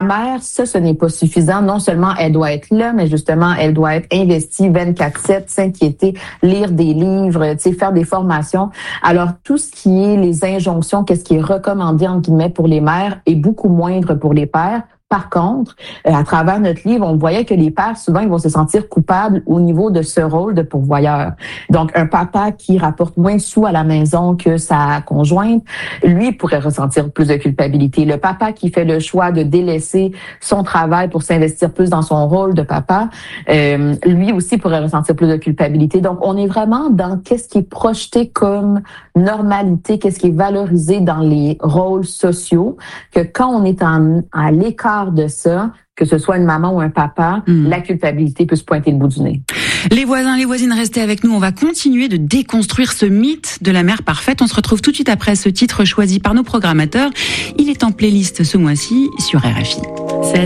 mère, ce n'est pas suffisant. Non seulement elle doit être là, mais justement, elle doit être investie 24/7, s'inquiéter, lire des livres, faire des formations. Alors, tout ce qui est les injonctions, qu'est-ce qui est recommandé, entre guillemets, pour les mères est beaucoup moindre pour les pères. Par contre, à travers notre livre, on voyait que les pères, souvent, ils vont se sentir coupables au niveau de ce rôle de pourvoyeur. Donc, un papa qui rapporte moins de sous à la maison que sa conjointe, lui pourrait ressentir plus de culpabilité. Le papa qui fait le choix de délaisser son travail pour s'investir plus dans son rôle de papa, lui aussi pourrait ressentir plus de culpabilité. Donc, on est vraiment dans qu'est-ce qui est projeté comme normalité, qu'est-ce qui est valorisé dans les rôles sociaux, que quand on est à l'écart de ça, que ce soit une maman ou un papa, la culpabilité peut se pointer le bout du nez. Les voisins, les voisines, restez avec nous. On va continuer de déconstruire ce mythe de la mère parfaite. On se retrouve tout de suite après ce titre choisi par nos programmateurs. Il est en playlist ce mois-ci sur RFI.